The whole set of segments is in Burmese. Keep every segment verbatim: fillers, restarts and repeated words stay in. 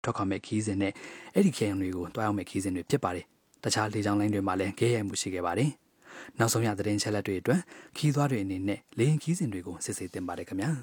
ထွက်ခွာမဲ့ခီးစဉ်နဲ့အဲ့ဒီခရိုင်တွေကိုတွားရောက်မဲ့ခီးစဉ်တွေဖြစ်ပါတယ်တခြားလေကြောင်းလိုင်းတွေမှာလည်းခဲရိုက်မှုရှိခဲ့ပါတယ်နောက်ဆုံးရသတင်းချက်လက်တွေအတွက်ခီးသွားတွေအနေနဲ့လေရင်ခီးစဉ်တွေကိုစစ်ဆေးတင်ပါတယ်ခင်ဗျာ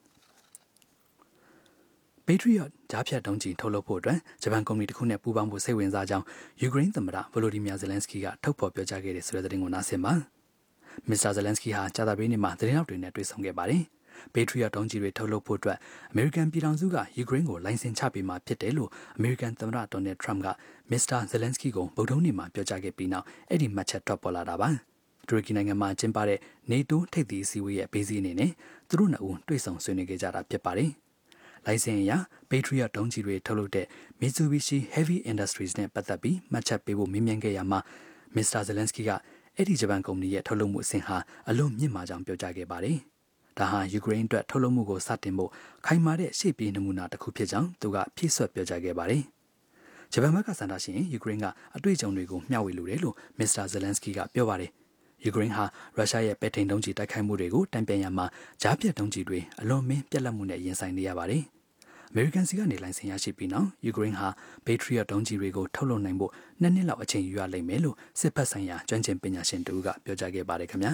Patriot ဂျားဖြတ်ဒုံးကျည်ထုတ်လုပ်ဖို့အတွက်ဂျပန်ကုမ္ပဏီတစ်ခုနဲ့ပူးပေါင်းဖို့စိတ်ဝင်စားကြောင်းယူကရိန်းသမ္မတဗလိုဒီမီယာဇယ်လန်စကီကထုတ်ဖော်ပြောကြားခဲ့တဲ့ဆိုတဲ့သတင်းကိုနားဆင်ပါမစ္စတာဇယ်လန်စကီဟာကြာသပတေးနေ့မှာသတင်းထောက်တွေနဲ့တွေ့ဆုံခဲ့ပါတယ်။ Patriot ဒုံးကျည်တွေထုတ်လုပ်ဖို့အတွက်အမေရိကန်ပြည်ထောင်စုကယူကရိန်းကိုလိုင်စင်ချပေးမှာဖြစ်တယ်လို့အမေရိကန်သမ္မတဒေါ်နယ်ထရမ့်ကမစ္စတာဇယ်လန်စကီကိုဗုဒ္ဓနေ့မှာပြောကြားခဲ့ပြီးနောက်အဲ့ဒီမှတ်ချက်ထွက်ပေါ်လာတာပါ။တူရကီနိုင်ငံမှာကျင်းပတဲ့ NATO ထိပ်သီးအစည်းအဝေးရဲ့ဘေးစီးအနေနဲ့သူတို့နှစ်ဦးတွေ့ဆုံဆွေးနွေးခဲ့ကြတာဖြစ်ပါတယ်။လိုင်စင်အရ Patriot ဒုံးကျည်တွေထုတ်လုပ်တဲ့ Mitsubishi Heavy Industries နဲ့ပတ်သက်ပြီးမှတ်ချက်ပေးဖို့မေးမြန်းခဲ့ရမှာမစ္စတာဇယ်လန်စကီကအဲ့ဒီဂျပန်ကုမ္ပဏီရဲ့ထုတ်လုပ်မှုအဆင့်ဟာအလွန်မြင့်မားကြောင်းပြောကြားခဲ့ပါတယ်။ဒါဟာယူကရိန်းအတွက်ထုတ်လုပ်မှုကိုစတင်ဖို့ခိုင်မာတဲ့ရှေ့ပြေးနမူနာတစ်ခုဖြစ်ကြောင်းသူကဖြည့်ဆွတ်ပြောကြားခဲ့ပါတယ်။ဂျပန်ဘက်ကစံတာရှင်ယူကရိန်းကအတွေ့အကြုံတွေကိုမျှဝေလိုတယ်လို့မစ္စတာဇယ်လန်စကီကပြောပါတယ်။ယူကရိန်းဟာရုရှားရဲ့ပဲ့ထိန်ဒုံးကျည်တိုက်ခိုက်မှုတွေကိုတံပြန်ရမှာဂျားပြတ်ဒုံးကျည်တွေအလွန်မင်းပြက်လက်မှုနဲ့ရင်ဆိုင်နေရပါတယ်။အမေရိကန်စီကနေလိုင်စင်ရရှိပြီးနောက်ယူကရိန်းဟာ Patriot ဒုံးကျည်တွေကိုထုတ်လုပ်နိုင်ဖို့နှစ်နှစ်လောက်အချိန်ယူရလိမ့်မယ်လို့စစ်ဘက်ဆိုင်ရာကျွမ်းကျင်ပညာရှင်တို့ကပြောကြားခဲ့ပါတယ်ခင်ဗျာ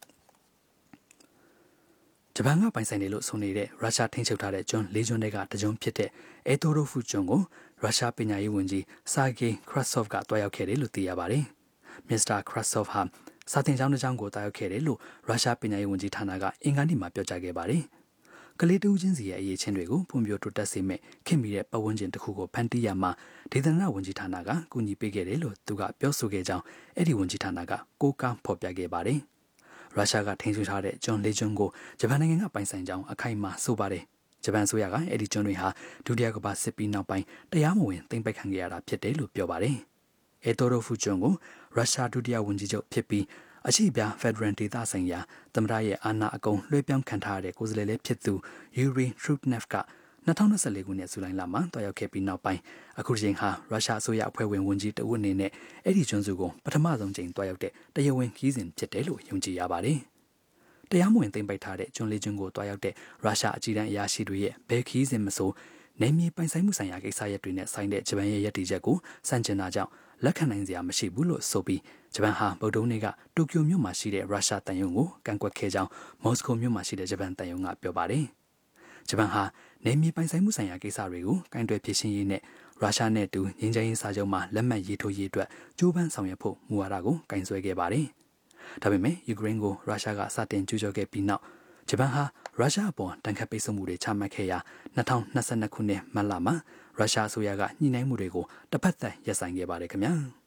ဂျပန်ကပိုင်ဆိုင်တယ်လို့ဆိုနေတဲ့ရုရှားထိန်းချုပ်ထားတဲ့ကျွန်းလေးကျွန်းတွေကတကျွန်းဖြစ်တဲ့အဲတိုရိုဖူကျွန်းကိုရုရှားပညာရေးဝန်ကြီးဆာဂေးခရက်ဆော့ဗ်ကတွားရောက်ခဲ့တယ်လို့သိရပါတယ်မစ္စတာခရက်ဆော့ဗ်ဟာစာတင်ကျောင်းတစ်ကျောင်းကိုတွားရောက်ခဲ့တယ်လို့ရုရှားပညာရေးဝန်ကြီးဌာနကအင်္ဂါနေ့မှာပြောကြားခဲ့ပါတယ်ကလေးတူးချင်းစီရဲ့အရေးချင်းတွေကိုဖွံ့ဖြိုးတိုးတက်စေမဲ့ခင်မီတဲ့ပတ်ဝန်းကျင်တစ်ခုကိုဖန်တီးရမှာဒေသနာဝန်ကြီးဌာနကကူညီပေးခဲ့တယ်လို့သူကပြောဆိုခဲ့ကြောင်းအဲ့ဒီဝန်ကြီးဌာနကကိုးကားဖော်ပြခဲ့ပါတယ်။ရုရှားကထိန်းချုပ်ထားတဲ့ကျွန်းလေးကျွန်းကိုဂျပန်နိုင်ငံကပိုင်ဆိုင်ကြောင်းအခိုင်အမာဆိုပါတယ်။ဂျပန်အစိုးရကအဲ့ဒီကျွန်းတွေဟာဒုတိယကမ္ဘာစစ်ပြီးနောက်ပိုင်းတရားမဝင်သိမ်းပိုက်ခံခဲ့ရတာဖြစ်တယ်လို့ပြောပါတယ်။အဲတိုရိုဖူကျွန်းကိုရုရှားဒုတိယဝန်ကြီးချုပ်ဖြစ်ပြီးအရှိပြဖက်ဒရယ်ဒေသဆိုင်ရာသမ္မတရဲ့အာဏာအကုန်လွှဲပြောင်းခံထားရတဲ့ကိုယ်စားလှယ်လေးဖြစ်သူယူရီထရူနက်ဖ်က၂၀၂၄ခုနှစ်ဇူလိုင်လမှာတွားရောက်ခဲ့ပြီးနောက်ပိုင်းအခုချိန်ဟာရုရှားအစိုးရအဖွဲ့ဝင်ဝန်ကြီးတဦးအနေနဲ့အဲ့ဒီကျွန်းစုကိုပထမဆုံးချိန်တွားရောက်တဲ့တရားဝင်ခီးစဉ်ဖြစ်တယ်လို့ယုံကြည်ရပါတယ်။တရားမဝင်သိမ်းပိုက်ထားတဲ့ကျွန်းလေးကျွန်းကိုတွားရောက်တဲ့ရုရှားအကြီးတန်းအရာရှိတွေရဲ့ဘယ်ခီးစဉ်မဆိုနေမြေပိုင်ဆိုင်မှုဆိုင်ရာကိစ္စရပ်တွေနဲ့ဆိုင်တဲ့ဂျပန်ရဲ့ရည်တည်ချက်ကိုစန့်ကျင်တာကြောင့်လက်ခံနိုင်စရာမရှိဘူးလို့ဆိုပြီးဂျပန်ဟာဗုဒ္ဓနေ့ကတိုကျိုမြို့မှာရှိတဲ့ရုရှားတန်ယုံကိုကန့်ကွက်ခဲ့ကြောင်းမော်စကိုမြို့မှာရှိတဲ့ဂျပန်တန်ယုံကပြောပါတယ်။ဂျပန်ဟာနေမြေပိုင်ဆိုင်မှုဆိုင်ရာကိစ္စတွေကိုကင်တွယ်ဖြေရှင်းရေးနဲ့ရုရှားနဲ့တူငြိမ်းချမ်းရေးစာချုပ်မှာလက်မှတ်ရေးထိုးရေးအတွက်ကြိုးပမ်းဆောင်ရွက်ဖို့မူဝါဒကိုကင်ဆယ်ခဲ့ပါတယ်။ဒါပေမဲ့ယူကရိန်းကိုရုရှားကစတင်ကျူးကျော်ခဲ့ပြီးနောက်ဂျပန်ဟာရုရှားအပေါ်တန်ခတ်ပိတ်ဆို့မှုတွေချမှတ်ခဲ့ရာ၂၀၂၂ခုနှစ်မတ်လမှာရုရှားအစိုးရကညှိနှိုင်းမှုတွေကိုတစ်ဖက်သက်ရပ်ဆိုင်းခဲ့ပါတယ်ခင်ဗျာ။